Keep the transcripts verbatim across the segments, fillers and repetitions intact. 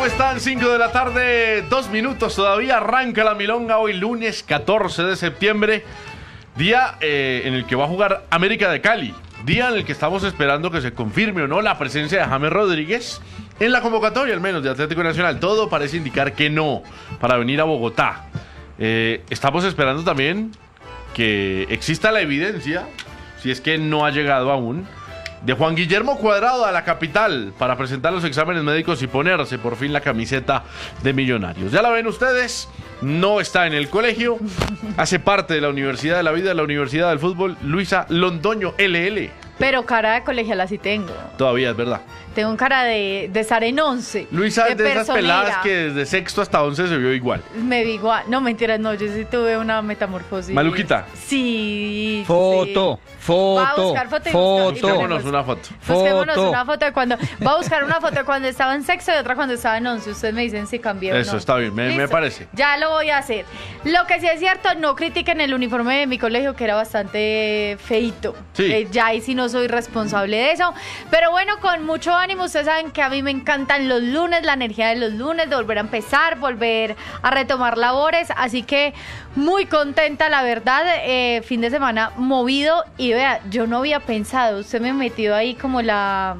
¿cómo están? cinco de la tarde, dos minutos todavía. Arranca la milonga hoy lunes catorce de septiembre. Día eh, en el que va a jugar América de Cali. Día en el que estamos esperando que se confirme o no la presencia de James Rodríguez en la convocatoria, al menos, de Atlético Nacional. Todo parece indicar que no, para venir a Bogotá. Eh, estamos esperando también que exista la evidencia, si es que no ha llegado aún, de Juan Guillermo Cuadrado a la capital para presentar los exámenes médicos y ponerse por fin la camiseta de Millonarios. Ya la ven ustedes, no está en el colegio, hace parte de la Universidad de la Vida, de la Universidad del Fútbol, Luisa Londoño, L L. Pero cara de colegiala sí tengo. Todavía es verdad. Tengo cara de, de estar en once. Luisa es de, de esas personera. peladas que desde sexto hasta once se vio igual. Me vi igual. No, mentiras, no, yo sí tuve una metamorfosis. ¿Maluquita? Sí. Foto, sí. foto, Va a buscar foto. foto. Busquémonos una foto. Busquémonos Foto. una foto de cuando... Va a buscar una foto de cuando estaba en sexto y otra cuando estaba en once. Ustedes me dicen si cambié o no. Eso está bien, me, me ¿Listo? parece. Ya lo voy a hacer. Lo que sí es cierto, no critiquen el uniforme de mi colegio, que era bastante feito. Sí. Eh, ya ahí sí no soy responsable de eso. Pero bueno, con mucho ánimo. Ustedes saben que a mí me encantan los lunes, la energía de los lunes, de volver a empezar, volver a retomar labores. Así que muy contenta, la verdad. Eh, fin de semana movido. Y vea, yo no había pensado, usted me metió ahí como la...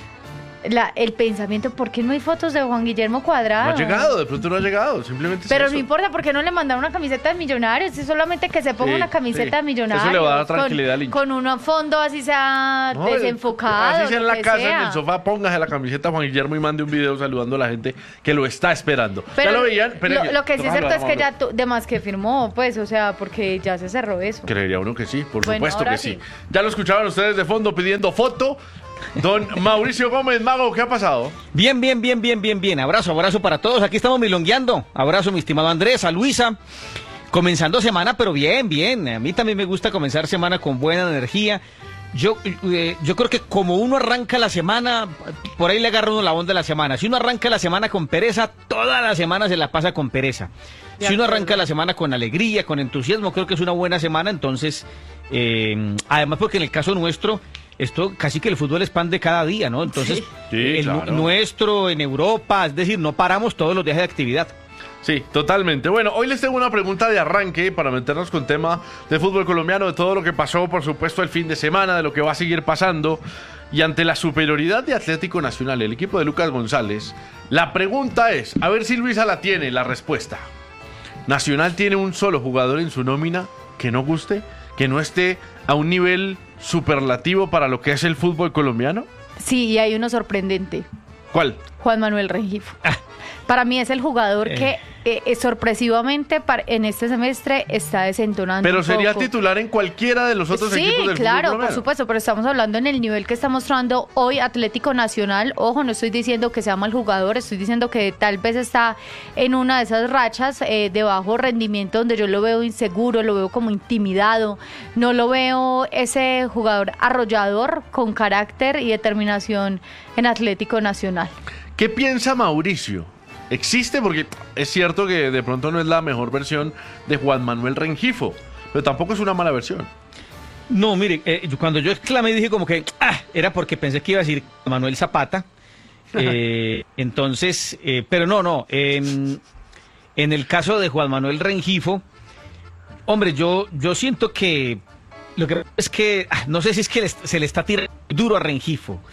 La, el pensamiento, ¿por qué no hay fotos de Juan Guillermo Cuadrado? No ha llegado, de pronto no ha llegado, simplemente es Pero eso. no importa, ¿por qué no le mandaron una camiseta de Millonarios? Es solamente que se ponga Sí, una camiseta sí. de Millonarios. Eso le va a dar tranquilidad al hincha. Con, con un fondo así sea No, desenfocado. Así sea en lo la que casa, sea. en el sofá, póngase la camiseta Juan Guillermo y mande un video saludando a la gente que lo está esperando. Pero ¿Ya lo veían? Pero lo, lo que sí es Ojalá, cierto es que vamos a ya tú, de más que firmó, pues, o sea, porque ya se cerró eso. Creería uno que sí, por Bueno, supuesto ahora que sí. sí. Ya lo escuchaban ustedes de fondo pidiendo foto. Don Mauricio Gómez, Mago, ¿qué ha pasado? Bien, bien, bien, bien, bien, bien. Abrazo, abrazo para todos. Aquí estamos milongueando. Abrazo, mi estimado Andrés, a Luisa. Comenzando semana, pero bien, bien. A mí también me gusta comenzar semana con buena energía. Yo, eh, yo creo que como uno arranca la semana, por ahí le agarra uno la onda de la semana. Si uno arranca la semana con pereza, toda la semana se la pasa con pereza. Si uno arranca la semana con alegría, con entusiasmo, creo que es una buena semana. Entonces, eh, además porque en el caso nuestro, esto casi que el fútbol es pan de cada día, ¿no? Entonces, Sí. Sí, el claro. nuestro en Europa, es decir, no paramos todos los días de actividad. Sí, totalmente. Bueno, hoy les tengo una pregunta de arranque para meternos con tema de fútbol colombiano, de todo lo que pasó, por supuesto, el fin de semana, de lo que va a seguir pasando. Y ante la superioridad de Atlético Nacional, el equipo de Lucas González, la pregunta es, a ver si Luisa la tiene, la respuesta. ¿Nacional tiene un solo jugador en su nómina que no guste, que no esté a un nivel superlativo para lo que es el fútbol colombiano? Sí, y hay uno sorprendente. ¿Cuál? Juan Manuel Rengifo. Para mí es el jugador Eh. que eh, eh, sorpresivamente par- en este semestre está desentonando Pero un sería poco. titular en cualquiera de los otros Sí, equipos del claro, fútbol por colombiano. supuesto, pero estamos hablando en el nivel que está mostrando hoy Atlético Nacional. Ojo, no estoy diciendo que sea mal jugador, estoy diciendo que tal vez está en una de esas rachas eh, de bajo rendimiento donde yo lo veo inseguro, lo veo como intimidado, no lo veo ese jugador arrollador con carácter y determinación en Atlético Nacional. ¿Qué piensa Mauricio? ¿Existe? Porque es cierto que de pronto no es la mejor versión de Juan Manuel Rengifo, pero tampoco es una mala versión. No, mire, eh, yo- cuando yo exclamé dije como que, ah, era porque pensé que iba a decir Manuel Zapata. Eh, entonces, eh, pero no, no. En, en el caso de Juan Manuel Rengifo, hombre, yo, yo siento que lo que es que, ah, no sé si es que le- se le está tirando duro a Rengifo.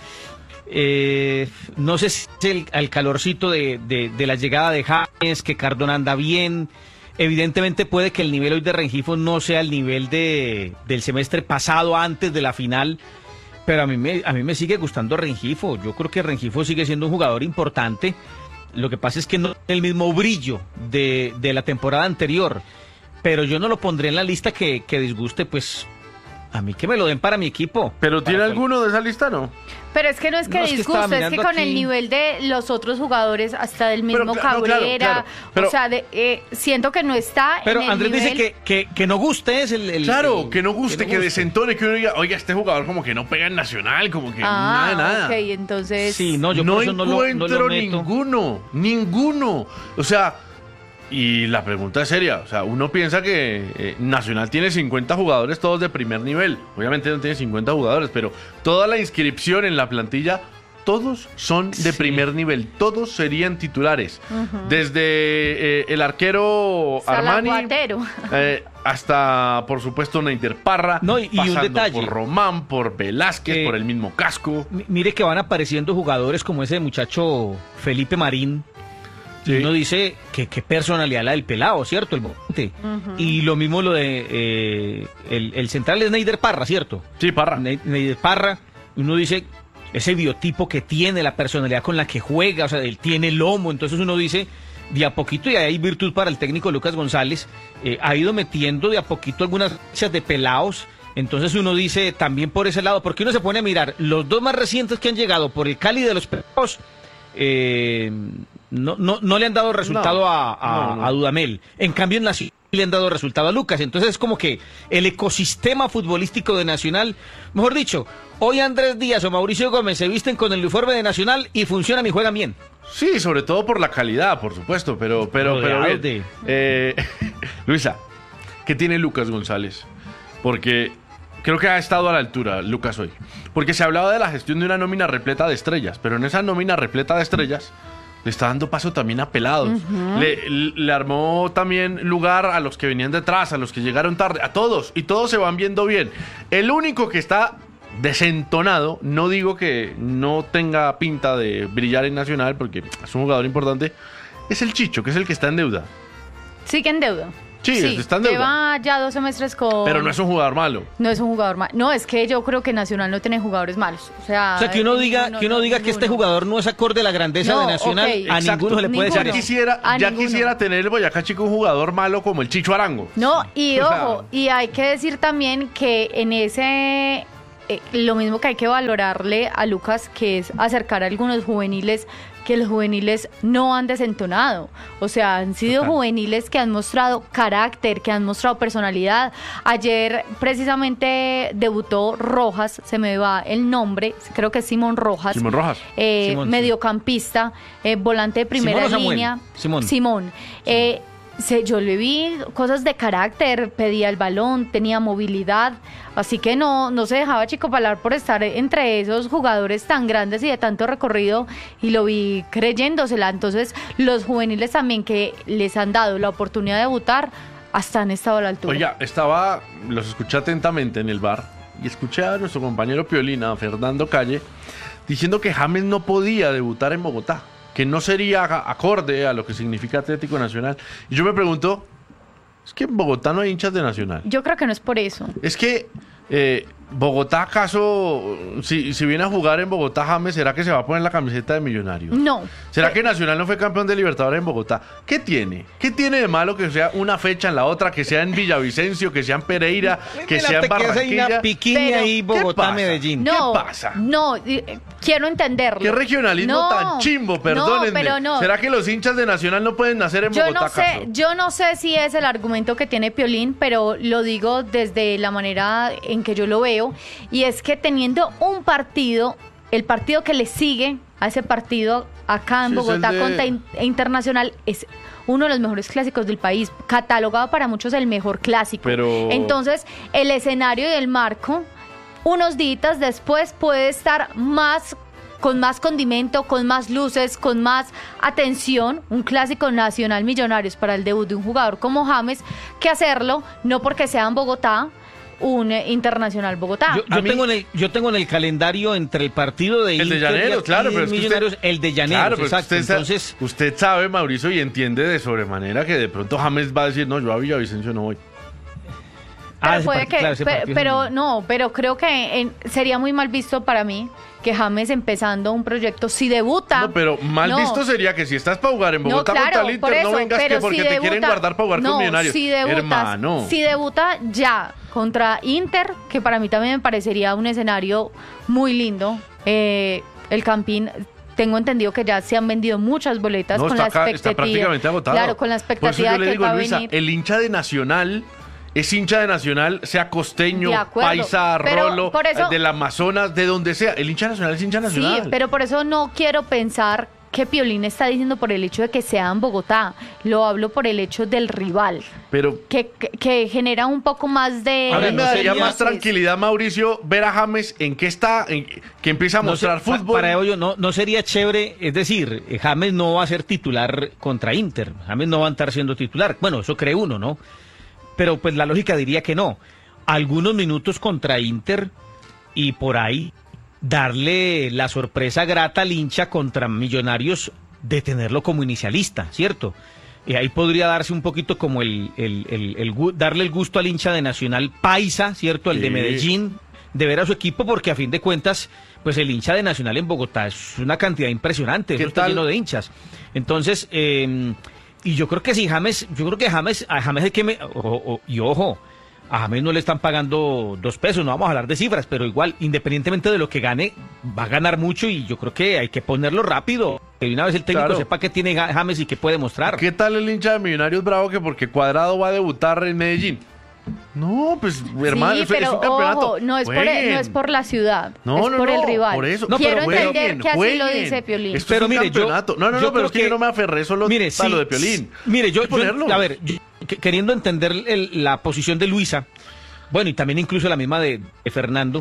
Eh, no sé si es el, al calorcito de, de, de la llegada de James, que Cardona anda bien. Evidentemente puede que el nivel hoy de Rengifo no sea el nivel de, del semestre pasado antes de la final, pero a mí me, a mí me sigue gustando Rengifo. Yo creo que Rengifo sigue siendo un jugador importante. Lo que pasa es que no tiene el mismo brillo de, de la temporada anterior, pero yo no lo pondré en la lista que, que disguste, pues a mí que me lo den para mi equipo. ¿Pero tiene Para alguno de esa lista, no? Pero es que no es que No, es que estaba disguste, es que mirando con el aquí. nivel de los otros jugadores, hasta del Pero mismo claro, claro, Cabrera, claro, pero- o sea, de, eh, siento que no está Pero en el Andrés nivel... dice que, que, que no guste es el, el- Claro, el- que no guste, que, no guste. desentone, que uno diga, oiga, este jugador como que no pega en Nacional, como que Ah, nada, nada. ok, entonces... Sí, no, yo no por eso no lo, encuentro no lo meto. ninguno, ninguno. O sea, y la pregunta es seria. O sea, uno piensa que eh, Nacional tiene cincuenta jugadores todos de primer nivel. Obviamente no tiene cincuenta jugadores, pero toda la inscripción en la plantilla, todos son de Sí. primer nivel, todos serían titulares. Desde eh, el arquero Armani Salaguatero. eh, hasta, por supuesto, Neider Parra, No, y- y un pasando detalle. por Román, por Velázquez, Eh, por el mismo Casco. Mi- Mire que van apareciendo jugadores como ese muchacho Felipe Marín. Sí. Y uno dice que qué personalidad la del pelado, ¿cierto? El volante. Y lo mismo lo de eh, el, el central es Neider Parra, ¿cierto? Sí, Parra. Ne- Neider Parra. Uno dice ese biotipo que tiene, la personalidad con la que juega, o sea, él tiene lomo. Entonces uno dice, de a poquito, y ahí hay virtud para el técnico Lucas González, eh, ha ido metiendo de a poquito algunas fichas de pelados. Entonces uno dice también por ese lado, porque uno se pone a mirar los dos más recientes que han llegado por el Cali de los pelados, eh, no, no, no le han dado resultado No, a, a, no, no. a Dudamel. En cambio en Nacional le han dado resultado a Lucas. Entonces es como que el ecosistema futbolístico de Nacional, mejor dicho, hoy Andrés Díaz o Mauricio Gómez se visten con el uniforme de Nacional y funcionan y juegan bien. Sí, sobre todo por la calidad, por supuesto, pero, pero, pero Rodeados bien. de- Eh, Luisa, ¿qué tiene Lucas González? Porque creo que ha estado a la altura Lucas hoy. Porque se hablaba de la gestión de una nómina repleta de estrellas, pero en esa nómina repleta de estrellas le está dando paso también a pelados. le, le armó también lugar a los que venían detrás, a los que llegaron tarde, a todos, y todos se van viendo bien. El único que está desentonado, no digo que no tenga pinta de brillar en Nacional, porque es un jugador importante, es el Chicho, que es el que está en deuda. Sigue en deuda. Sí, está en deuda. Lleva ya dos semestres con... Pero no es un jugador malo. No es un jugador malo. No, es que yo creo que Nacional no tiene jugadores malos. O sea, O sea, que uno eh, diga, ninguno, que uno no, diga que este ninguno. jugador no es acorde a la grandeza No, de Nacional, ok. a Exacto. ninguno se le puede Ninguno. Ya decir eso. quisiera, A ya ninguno. quisiera tener el Boyacá Chico un jugador malo como el Chicho Arango. No, y O sea, ojo, y hay que decir también que en ese... eh, lo mismo que hay que valorarle a Lucas, que es acercar a algunos juveniles que los juveniles no han desentonado. O sea, han sido Total. juveniles que han mostrado carácter, que han mostrado personalidad. Ayer precisamente debutó Rojas, se me va el nombre, creo que es Simón Rojas. Simón Rojas. eh, Simón, sí. mediocampista, eh, volante de primera ¿Simón o Samuel? línea. Simón. Simón. Eh, se- yo le vi cosas de carácter, pedía el balón, tenía movilidad, así que no, no se dejaba chicopalar por estar entre esos jugadores tan grandes y de tanto recorrido, y lo vi creyéndosela. Entonces, los juveniles también que les han dado la oportunidad de debutar, hasta han estado a la altura. Oiga, estaba, los escuché atentamente en el bar y escuché a nuestro compañero Piolina, Fernando Calle, diciendo que James no podía debutar en Bogotá, que no sería a- acorde a lo que significa Atlético Nacional. Y yo me pregunto, es que en Bogotá no hay hinchas de Nacional. Yo creo que no es por eso. Es que eh, Bogotá, acaso, si, si viene a jugar en Bogotá James, ¿será que se va a poner la camiseta de Millonarios? No. ¿Será que Nacional no fue campeón de Libertadores en Bogotá? ¿Qué tiene? ¿Qué tiene de malo que sea una fecha en la otra, que sea en Villavicencio, que sea en Pereira, que sea en Espérate, que hay una Barranquilla? piquiña Pero, ahí, ¿qué Bogotá, pasa? Medellín. No, ¿Qué pasa? No, eh, quiero entenderlo. ¿Qué regionalismo No, tan chimbo? Perdónenme. No, pero no. ¿Será que los hinchas de Nacional no pueden nacer en Yo Bogotá, no sé, acaso? yo no sé si es el argumento que tiene Piolín, pero lo digo desde la manera en que yo lo veo, y es que teniendo un partido, el partido que le sigue a ese partido acá en Sí, es Bogotá el de- contra In- Internacional es uno de los mejores clásicos del país, catalogado para muchos el mejor clásico. Pero- Entonces, el escenario y el marco, unos días después puede estar más con más condimento, con más luces, con más atención, un clásico nacional Millonarios para el debut de un jugador como James, que hacerlo no porque sea en Bogotá, un eh, Internacional Bogotá. Yo, A yo mí- tengo en el, yo tengo en el calendario entre el partido de El de Inter y Llaneros, aquí claro, pero de es que usted- Millonarios, el de Llaneros, Claro, pero exacto. usted, sa- Entonces, usted sabe, Mauricio, y entiende de sobremanera que de pronto James va a decir, no, yo a Villavicencio no voy. Pero, ah, ese puede partido, que- claro, ese pe- partido es pero el- no, pero creo que en- sería muy mal visto para mí que James empezando un proyecto, si debuta... No, pero mal no. visto sería que si estás para jugar en No, Bogotá claro, contra el por Inter, no eso, vengas pero que porque si te debuta- quieren guardar para jugar no, con Millonarios. Si debutas, Hermano. si debuta ya contra Inter, que para mí también me parecería un escenario muy lindo, eh, el Campín. Tengo entendido que ya se han vendido muchas boletas No, con está, la acá, expectativa. está prácticamente agotado. Claro, con la Por eso expectativa yo de le que digo, él va a Luisa, venir. el hincha de Nacional es hincha de Nacional, sea costeño, De acuerdo, paisa, pero rolo, por eso- del Amazonas, de donde sea. El hincha nacional es hincha nacional. Sí, pero por eso no quiero pensar que Piolín está diciendo por el hecho de que sea en Bogotá, lo hablo por el hecho del rival, Pero que, que, que genera un poco más de... a mí Ahora, me no daría sería- más tranquilidad, Mauricio, ver a James en qué está, en, que empieza a No sé, mostrar pa- fútbol. Para ello no, no sería chévere, es decir, eh, James no va a ser titular contra Inter, James no va a estar siendo titular. Bueno, eso cree uno, ¿no? Pero pues la lógica diría que no. Algunos minutos contra Inter y por ahí darle la sorpresa grata al hincha contra Millonarios de tenerlo como inicialista, ¿cierto? Y ahí podría darse un poquito como el, el, el- el gu- darle el gusto al hincha de Nacional Paisa, ¿cierto? El Sí. de Medellín, de ver a su equipo, porque a fin de cuentas, pues el hincha de Nacional en Bogotá es una cantidad impresionante, ¿Qué eso está tal? lleno de hinchas. Entonces, eh, y yo creo que si James, yo creo que James, a James hay que me, o- o- y ojo, a James no le están pagando dos pesos, no vamos a hablar de cifras, pero igual, independientemente de lo que gane, va a ganar mucho y yo creo que hay que ponerlo rápido. Que de una vez el técnico Claro. sepa que tiene Ga- James y que puede mostrar. ¿Qué tal el hincha de Millonarios bravo que porque Cuadrado va a debutar en Medellín? No, pues hermano, sí, es, es pero un campeonato. ojo, no es, por, Jueguen. no es por la ciudad, No, es no, por no, el rival. por eso. No, pero Quiero jueguen, entender que así lo jueguen. dice Piolín. Esto Pero es un mire, yo- campeonato. no, no, yo no, pero creo es que, que- yo no me aferré solo Mire, a sí, lo de Piolín. s- Mire, yo, Hay que yo- ponerlo. a ver, yo- que- queriendo entender el- la posición de Luisa, bueno, y también incluso la misma de, de Fernando,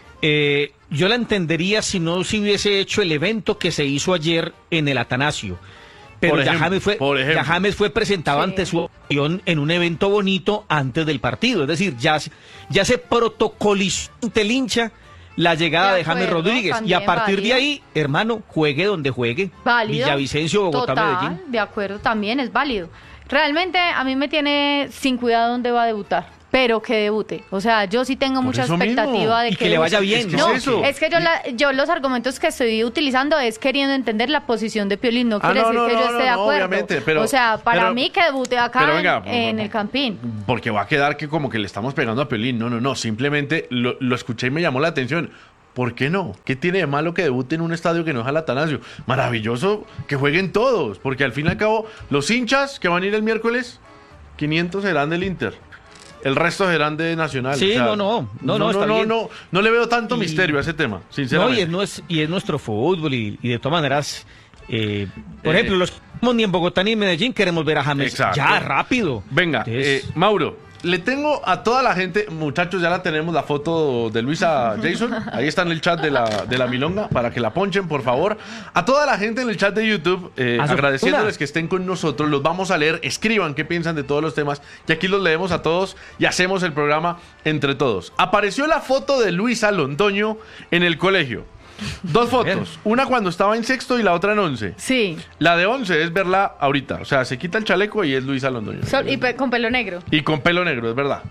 eh, yo la entendería si no se hubiese hecho el evento que se hizo ayer en el Atanasio. Pero Por ya, ejemplo, James fue, por ejemplo. ya James fue presentado Sí. ante su afición en un evento bonito antes del partido. Es decir, ya, se- ya se protocolizó ante el hincha la llegada de, De James acuerdo, Rodríguez. Y a también partir de válido. ahí, hermano, juegue donde juegue. Válido. Villavicencio, Bogotá, Total, Medellín. de acuerdo, también es válido. Realmente a mí me tiene sin cuidado dónde va a debutar, pero que debute. O sea, yo sí tengo Por mucha eso mismo. expectativa de Y que, que le vaya debute. bien, ¿qué No, es eso? es que yo, la- yo los argumentos que estoy utilizando es queriendo entender la posición de Piolín. No Ah, quiere no, decir no, que yo no, esté no, de no, acuerdo. obviamente, pero- o sea, para pero- mí que debute acá pero en- venga, en, el Campín. Porque va a quedar que como que le estamos pegando a Piolín. No, no, no. Simplemente lo, lo escuché y me llamó la atención. ¿Por qué no? ¿Qué tiene de malo que debute en un estadio que no es al Atanasio? Maravilloso que jueguen todos. Porque al fin y al cabo, los hinchas que van a ir el miércoles, quinientos serán del Inter. El resto serán de Nacional. Sí, no, no, no, no, está no, bien. no, no le veo tanto Y- misterio a ese tema, No, sinceramente. y es, nues- y es nuestro fútbol y, y de todas maneras, eh, por Eh, ejemplo, los que no estamos ni en Bogotá ni en Medellín queremos ver a James Exacto. ya rápido. Venga, Entonces, eh, Mauro, le tengo a toda la gente, muchachos, ya la tenemos la foto de Luisa Jason, ahí está en el chat de la, de la Milonga, para que la ponchen, por favor. A toda la gente en el chat de YouTube, eh, Ah, so- agradeciéndoles una. que estén con nosotros, los vamos a leer, escriban qué piensan de todos los temas, y aquí los leemos a todos y hacemos el programa entre todos. Apareció la foto de Luisa Londoño en el colegio. Dos fotos, una cuando estaba en sexto y la otra en once. Sí, La de once es verla ahorita, o sea, se quita el chaleco y es Luisa Londoño. Sol- y pe- con pelo negro. Y con pelo negro, es verdad.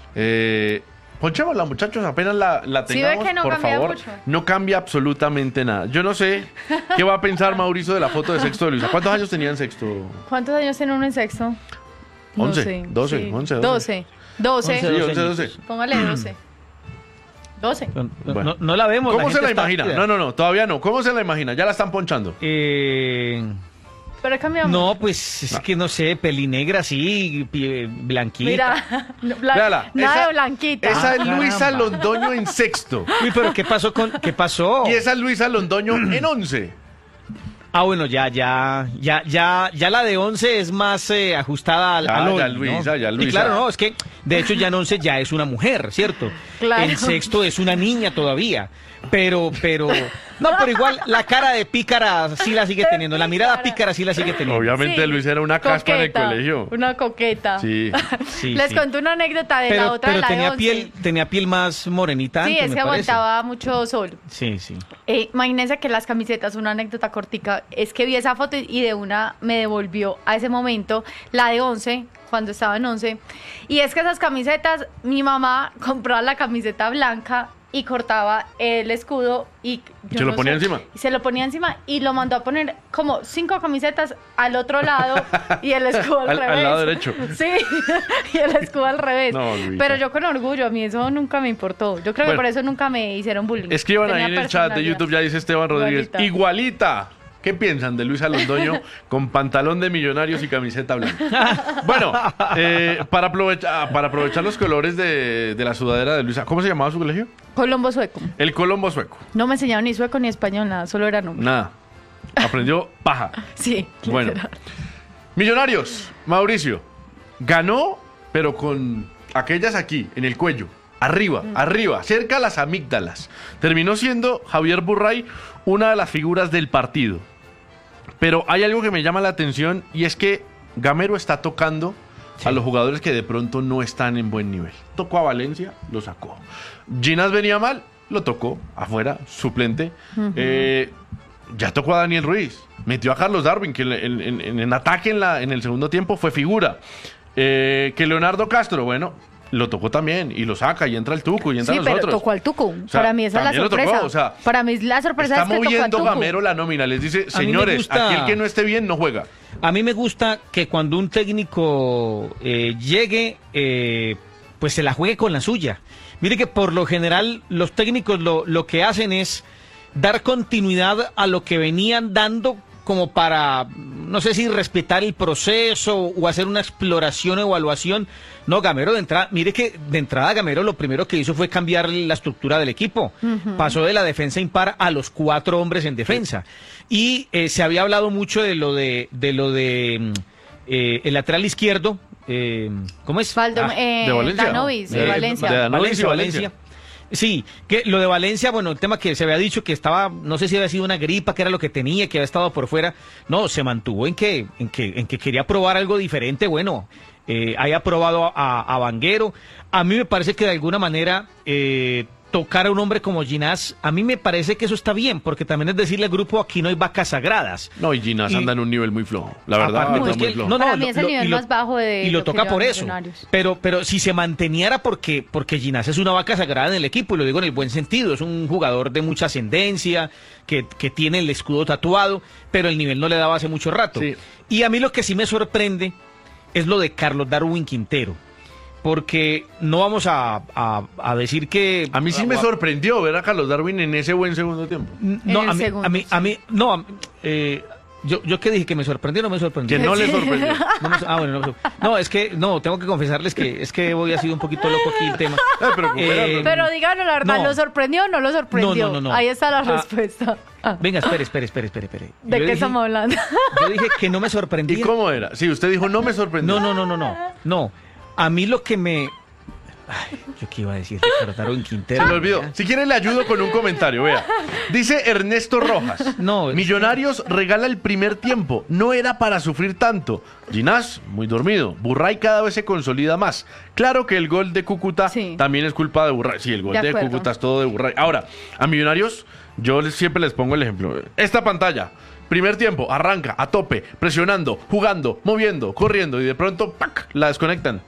Eh, ponchémosla, muchachos, apenas la, la Sí, ve tengamos, que no por cambia favor. mucho. No cambia absolutamente nada. Yo no sé qué va a pensar Mauricio de la foto de sexto de Luisa. ¿Cuántos años tenía en sexto? ¿Cuántos años tiene uno en sexto? No Once, sé, doce, sí. once, doce. doce. Once, Sí, doce once, doce. añitos. Póngale doce. doce. no, no- Bueno. no la vemos. ¿Cómo se gente la está imagina? ida. No, no, no, todavía no. ¿Cómo se la imagina? Ya la están ponchando. Eh, Pero cambiamos. no, pues es que no sé, pelinegra así, pi- blanquita. Mira, no, blan- Véala, nada esa- de blanquita. Esa es Ah, Luisa caramba. Londoño en sexto. Uy, pero ¿qué pasó con qué pasó? Y esa es Luisa Londoño en once. Ah, bueno, ya, ya, ya, ya, ya la de once es más eh, ajustada al, Ya, al hoy, ya ¿no? Luisa, ya Y Luisa. claro, no, es que de hecho ya en once ya es una mujer, ¿cierto? Claro. En sexto es una niña todavía. Pero, pero, no, pero igual la cara de pícara sí la sigue teniendo, la mirada pícara sí la sigue teniendo. Obviamente Sí, Luisa era una caspa en el coqueta, colegio. Una coqueta. Sí. Sí, Les sí. conté una anécdota de la Pero, otra pero de la de tenía once. piel, tenía piel más morenita Sí, antes, es me que parece. aguantaba mucho sol. Sí, sí. Eh, imagínense que las camisetas, una anécdota cortica, es que vi esa foto y de una me devolvió a ese momento la de once, cuando estaba en once. Y es que esas camisetas, mi mamá compraba la camiseta blanca y cortaba el escudo y yo ¿Se lo no ponía sé, encima? y se lo ponía encima y lo mandó a poner como cinco camisetas al otro lado y el escudo al, Al- al revés. lado derecho. Sí, y el escudo al revés. No, Luisa. Pero yo con orgullo, a mí eso nunca me importó. Yo creo Bueno. que por eso nunca me hicieron bullying. Escriban Tenía ahí en el chat de personalidad. YouTube, ya dice Esteban Rodríguez. Igualita. Igualita. ¿Qué piensan de Luisa Londoño con pantalón de Millonarios y camiseta blanca? Bueno, eh, para, aprovechar, para aprovechar los colores de, de la sudadera de Luisa, ¿cómo se llamaba su colegio? Colombo sueco. El Colombo Sueco. No me enseñaron ni sueco ni español, nada, solo era nombre. Nada. Aprendió paja. Sí. Bueno. literal. Millonarios, Mauricio, ganó, pero con aquellas aquí, en el cuello. Arriba, Mm. arriba, cerca a las amígdalas. Terminó siendo Javier Burray una de las figuras del partido. Pero hay algo que me llama la atención y es que Gamero está tocando Sí. a los jugadores que de pronto no están en buen nivel. Tocó a Valencia, lo sacó. Ginás venía mal, lo tocó, afuera, suplente. Eh, ya tocó a Daniel Ruiz. Metió a Carlos Darwin, que en, en- en- en ataque en, la, en el segundo tiempo fue figura. Eh, que Leonardo Castro, bueno, lo tocó también y lo saca y entra el Tuco y entra Sí, los pero otros. tocó al Tucu. sea, Para mí esa es la también lo tocó, sorpresa. o sea, Para mí la sorpresa Está es que tocó al moviendo Tucu. Gamero la nómina. Les dice, A mí me señores, gusta- aquí el que no esté bien no juega. A mí me gusta que cuando un técnico eh, llegue, eh, pues se la juegue con la suya. Mire que por lo general los técnicos lo, lo que hacen es dar continuidad a lo que venían dando como para, no sé si respetar el proceso o hacer una exploración o evaluación. No, Gamero de entrada, mire que de entrada Gamero lo primero que hizo fue cambiar la estructura del equipo. Pasó de la defensa impar a los cuatro hombres en defensa. Y eh, se había hablado mucho de lo de, de lo de mm, eh, el lateral izquierdo. Eh, ¿Cómo es? Faldo, Ah, eh, de Valencia. Danovis, de De- Valencia. de Danovis Valencia, y Valencia. Valencia. Sí, que lo de Valencia, bueno, el tema que se había dicho que estaba, no sé si había sido una gripa, que era lo que tenía, que había estado por fuera. No, se mantuvo en que, en que, en que quería probar algo diferente. Bueno, eh, haya probado a, a Vanguero. A mí me parece que de alguna manera eh, tocar a un hombre como Ginás, a mí me parece que eso está bien, porque también es decirle al grupo, aquí no hay vacas sagradas. No, y Ginás Y- anda en un nivel muy flojo. La verdad, Aparte, anda pues, muy que- flojo. no, no, Para mí lo- es el lo- nivel y lo- más bajo de y lo lo que toca lleva por eso. Millonarios. Pero, pero si se manteniera porque, porque Ginás es una vaca sagrada en el equipo, y lo digo en el buen sentido, es un jugador de mucha ascendencia, que, que tiene el escudo tatuado, pero el nivel no le daba hace mucho rato. Sí. Y a mí lo que sí me sorprende es lo de Carlos Darwin Quintero. Porque no vamos a, a- a decir que... A mí sí me sorprendió ver a Carlos Darwin en ese buen segundo tiempo. No, En el a mí, segundo, a mí, sí. a mí, no, a mí, eh, yo, yo qué dije, que me sorprendió o no me sorprendió. Que no le sorprendió. No, me- ah, bueno, no, me sor- no, es que, no, tengo que confesarles que es que hoy ha sido un poquito loco aquí el tema. Ay, pero Eh, Pero díganos la verdad, no. ¿lo sorprendió o no lo sorprendió? No, no, no, no. Ahí está la Ah. respuesta. Ah, Venga, espere, espere, espere, espere, espere. ¿de Yo qué dije- estamos hablando? Yo dije que no me ¿Y sorprendía. cómo era? Sí, usted dijo, no me sorprendió. No, no, no, no, no, no. A mí lo que me... Ay, yo qué iba a decir, Ricardo Darwin Quintero. Se me olvidó. Si quiere le ayudo con un comentario, vea. Dice Ernesto Rojas. No, es- Millonarios regala el primer tiempo. No era para sufrir tanto. Ginás, muy dormido. Burray cada vez se consolida más. Claro que el gol de Cúcuta Sí. también es culpa de Burray. Sí, el gol De de, acuerdo. Cúcuta es todo de Burray. Ahora, a Millonarios, yo les- siempre les pongo el ejemplo. Esta pantalla. Primer tiempo, arranca a tope, presionando, jugando, moviendo, corriendo y de pronto ¡pac!, la desconectan.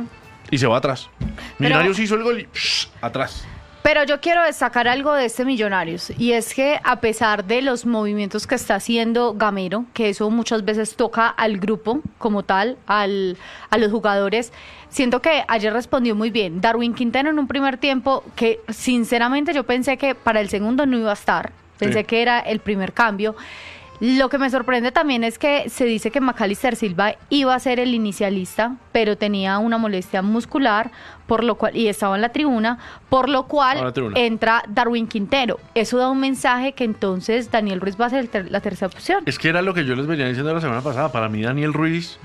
Y se va atrás. Millonarios hizo el gol y ¡psh!, atrás. Pero yo quiero destacar algo de este Millonarios, y es que a pesar de los movimientos que está haciendo Gamero, que eso muchas veces toca al grupo como tal, al, a los jugadores, siento que ayer respondió muy bien. Darwin Quintero en un primer tiempo que sinceramente yo pensé que para el segundo no iba a estar, pensé Sí. que era el primer cambio. Lo que me sorprende también es que se dice que Macalister Silva iba a ser el inicialista, pero tenía una molestia muscular, por lo cual, y estaba en la tribuna, por lo Estaba en cual la tribuna. entra Darwin Quintero. Eso da un mensaje que entonces Daniel Ruiz va a ser el ter- la tercera opción. Es que era lo que yo les venía diciendo la semana pasada. Para mí, Daniel Ruiz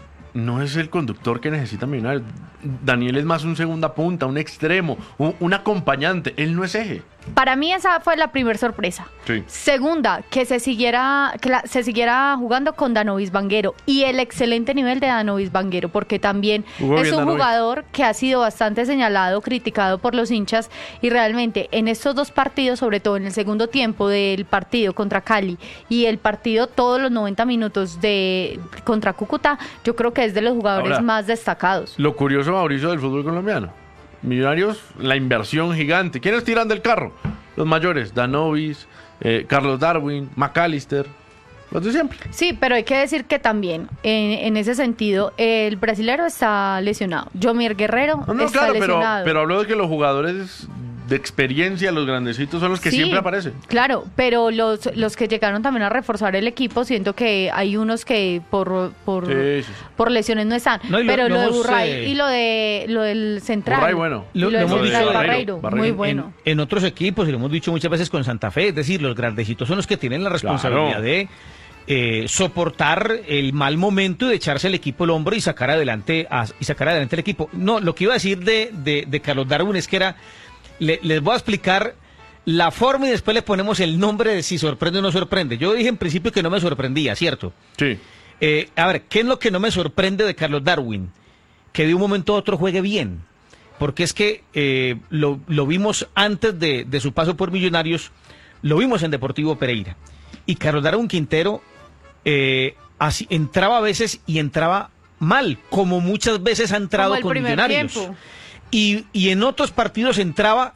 no es el conductor que necesita Millonarios. Daniel es más un segunda punta, un extremo, un, un acompañante. Él no es eje. Para mí esa fue la primera sorpresa. Sí. Segunda, que se siguiera que la- se siguiera jugando con Danovis Vanguero y el excelente nivel de Danovis Vanguero, porque también Jugó es bien un Danovis. jugador que ha sido bastante señalado, criticado por los hinchas, y realmente en estos dos partidos, sobre todo en el segundo tiempo del partido contra Cali y el partido todos los noventa minutos de contra Cúcuta, yo creo que es de los jugadores Ahora, más destacados. Lo curioso, Mauricio, del fútbol colombiano. Millonarios, la inversión gigante. ¿Quiénes tiran del carro? Los mayores. Danovis, eh, Carlos Darwin, Macalister. Los de siempre. Sí, pero hay que decir que también, en, en ese sentido, el brasilero está lesionado. Jomir Guerrero No, no, está claro, pero, lesionado. pero hablo de que los jugadores de experiencia, los grandecitos son los que Sí, siempre aparecen. Claro, pero los, los que llegaron también a reforzar el equipo, siento que hay unos que por por, Sí, sí, sí. por lesiones no están. No, y lo- pero lo lo, de hemos, Burray eh, y lo de lo del central. Burray, bueno. Y Lo- lo, lo del hemos central dicho- Barreiro, Barreiro, muy en- bueno. En, en otros equipos, y lo hemos dicho muchas veces con Santa Fe, es decir, los grandecitos son los que tienen la responsabilidad Claro. de eh, soportar el mal momento y de echarse el equipo al hombro y sacar adelante a- y sacar adelante el equipo. No, lo que iba a decir de, de, de Carlos Darwin es que era, le- les voy a explicar la forma y después le ponemos el nombre de si sorprende o no sorprende. Yo dije en principio que no me sorprendía, ¿cierto? Sí. Eh, a ver, ¿qué es lo que no me sorprende de Carlos Darwin? Que de un momento a otro juegue bien. Porque es que eh, lo, lo vimos antes de, de su paso por Millonarios, lo vimos en Deportivo Pereira. Y Carlos Darwin Quintero eh, así, entraba a veces y entraba mal, como muchas veces ha entrado Como el con primer Millonarios. tiempo. Y, y en otros partidos entraba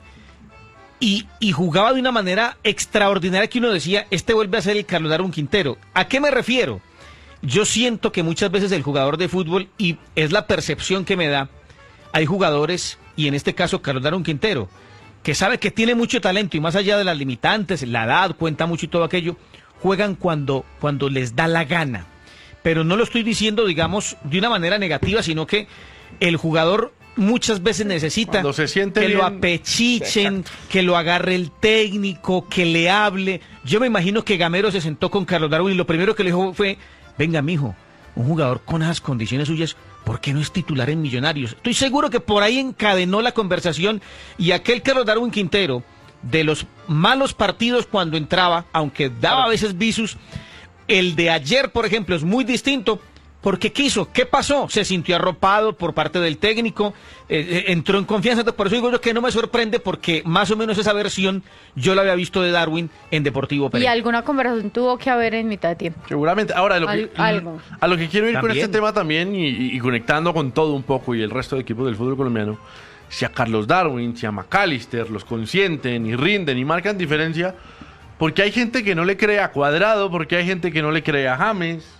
y, y jugaba de una manera extraordinaria que uno decía, este vuelve a ser el Carlos Darwin Quintero. ¿A qué me refiero? Yo siento que muchas veces el jugador de fútbol, y es la percepción que me da, hay jugadores, y en este caso Carlos Darwin Quintero, que sabe que tiene mucho talento y más allá de las limitantes, la edad cuenta mucho y todo aquello, juegan cuando, cuando les da la gana. Pero no lo estoy diciendo, digamos, de una manera negativa, sino que el jugador muchas veces necesita Cuando se siente que lo bien. apechichen, que lo agarre el técnico, que le hable. Yo me imagino que Gamero se sentó con Carlos Darwin y lo primero que le dijo fue, venga, mijo, un jugador con esas condiciones suyas, ¿por qué no es titular en Millonarios? Estoy seguro que por ahí encadenó la conversación y aquel Carlos Darwin Quintero, de los malos partidos cuando entraba, aunque daba a veces visus, el de ayer, por ejemplo, es muy distinto. Porque quiso, ¿qué pasó? Se sintió arropado por parte del técnico, eh, eh, entró en confianza, por eso digo yo que no me sorprende porque más o menos esa versión yo la había visto de Darwin en Deportivo Y Pereira. alguna conversación tuvo que haber en mitad de tiempo. Seguramente. Ahora, lo que, Al- algo. a lo que quiero ir con También. este tema también y, y- y conectando con todo un poco y el resto de equipos del fútbol colombiano, si a Carlos Darwin, si a McAllister los consienten y rinden y marcan diferencia, porque hay gente que no le cree a Cuadrado, porque hay gente que no le cree a James.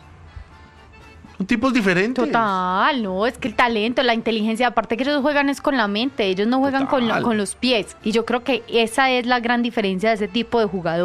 Son tipos diferentes. Total, no, es que el talento, la inteligencia, aparte que ellos juegan es con la mente, ellos no juegan con, lo- Total. con los pies. Y yo creo que esa es la gran diferencia de ese tipo de jugadores.